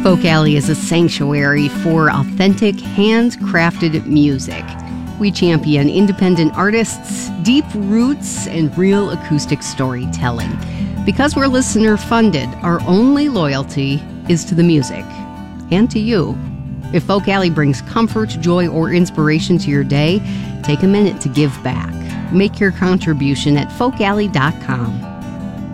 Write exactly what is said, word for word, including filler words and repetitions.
Folk Alley is a sanctuary for authentic, handcrafted music. We champion independent artists, deep roots, and real acoustic storytelling. Because we're listener-funded, our only loyalty is to the music and to you. If Folk Alley brings comfort, joy, or inspiration to your day, take a minute to give back. Make your contribution at folk alley dot com.